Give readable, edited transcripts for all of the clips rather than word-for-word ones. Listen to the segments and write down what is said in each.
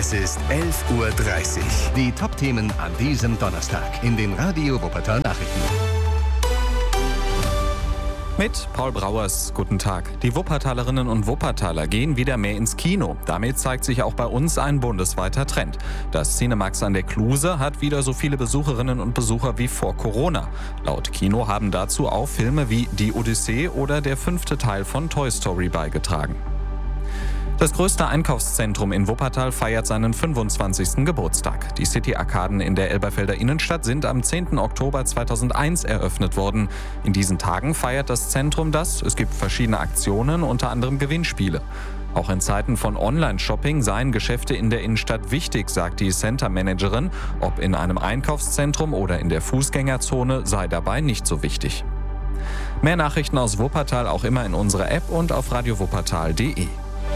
Es ist 11:30 Uhr. Die Top-Themen an diesem Donnerstag in den Radio Wuppertal Nachrichten. Mit Paul Brauers, guten Tag. Die Wuppertalerinnen und Wuppertaler gehen wieder mehr ins Kino. Damit zeigt sich auch bei uns ein bundesweiter Trend. Das Cinemax an der Kluse hat wieder so viele Besucherinnen und Besucher wie vor Corona. Laut Kino haben dazu auch Filme wie Die Odyssee oder der 5. Teil von Toy Story beigetragen. Das größte Einkaufszentrum in Wuppertal feiert seinen 25. Geburtstag. Die City-Arkaden in der Elberfelder Innenstadt sind am 10. Oktober 2001 eröffnet worden. In diesen Tagen feiert das Zentrum das. Es gibt verschiedene Aktionen, unter anderem Gewinnspiele. Auch in Zeiten von Online-Shopping seien Geschäfte in der Innenstadt wichtig, sagt die Center-Managerin. Ob in einem Einkaufszentrum oder in der Fußgängerzone sei dabei nicht so wichtig. Mehr Nachrichten aus Wuppertal auch immer in unserer App und auf radiowuppertal.de.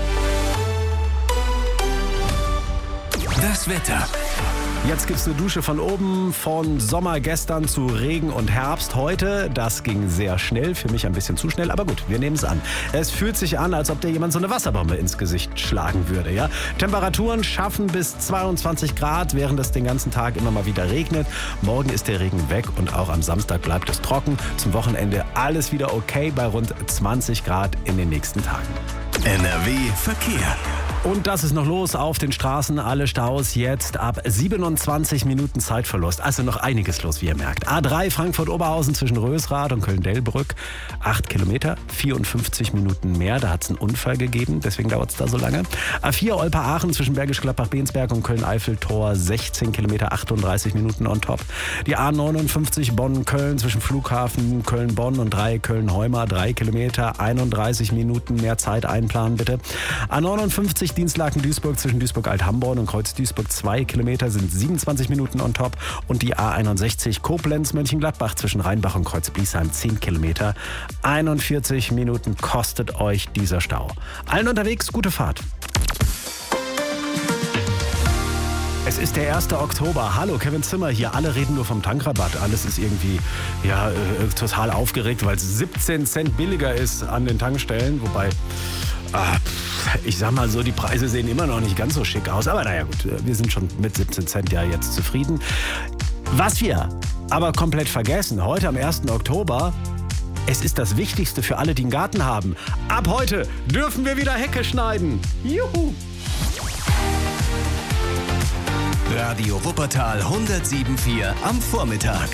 Das Wetter. Jetzt gibt's eine Dusche von oben, von Sommer gestern zu Regen und Herbst heute. Das ging sehr schnell, für mich ein bisschen zu schnell, aber gut, wir nehmen es an. Es fühlt sich an, als ob dir jemand so eine Wasserbombe ins Gesicht schlagen würde. Ja? Temperaturen schaffen bis 22 Grad, während es den ganzen Tag immer mal wieder regnet. Morgen ist der Regen weg und auch am Samstag bleibt es trocken. Zum Wochenende alles wieder okay bei rund 20 Grad in den nächsten Tagen. NRW Verkehr. Und das ist noch los auf den Straßen. Alle Staus jetzt ab 27 Minuten Zeitverlust. Also noch einiges los, wie ihr merkt. A3 Frankfurt-Oberhausen zwischen Rösrath und Köln-Delbrück. 8 Kilometer, 54 Minuten mehr. Da hat es einen Unfall gegeben, deswegen dauert es da so lange. A4 Olper-Aachen zwischen Bergisch Gladbach-Bensberg und Köln-Eifel-Tor. 16 Kilometer, 38 Minuten on top. Die A59 Bonn-Köln zwischen Flughafen Köln-Bonn und 3 Köln-Heumar. 3 Kilometer, 31 Minuten mehr Zeit einplanen, bitte. A59 Dienstlaken-Duisburg zwischen Duisburg-Alt-Hamborn und Kreuz-Duisburg. 2 Kilometer sind 27 Minuten on top. Und die A61 Koblenz-Mönchengladbach zwischen Rheinbach und Kreuz-Bliesheim. 10 Kilometer, 41 Minuten kostet euch dieser Stau. Allen unterwegs, gute Fahrt. Es ist der 1. Oktober. Hallo, Kevin Zimmer hier. Alle reden nur vom Tankrabatt. Alles ist irgendwie total aufgeregt, weil es 17 Cent billiger ist an den Tankstellen. Wobei, ich sag mal so, die Preise sehen immer noch nicht ganz so schick aus. Aber naja gut, wir sind schon mit 17 Cent ja jetzt zufrieden. Was wir aber komplett vergessen, heute am 1. Oktober, es ist das Wichtigste für alle, die einen Garten haben. Ab heute dürfen wir wieder Hecke schneiden. Juhu! Radio Wuppertal 107.4 am Vormittag.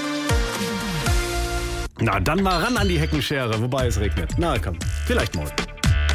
Na, dann mal ran an die Heckenschere, wobei es regnet. Na komm, vielleicht morgen.